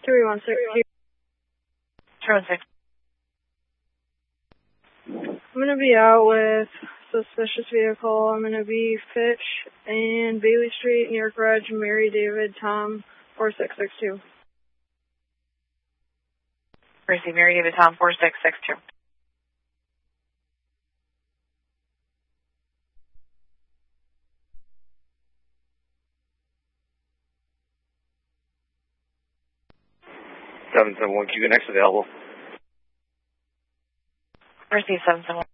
316. 316. I'm going to be out with suspicious vehicle. I'm going to be Fitch and Bailey Street, New York Reg, Mary David Tom 4662. Receive Mary David Tom 4662. Q next available. Receive 771.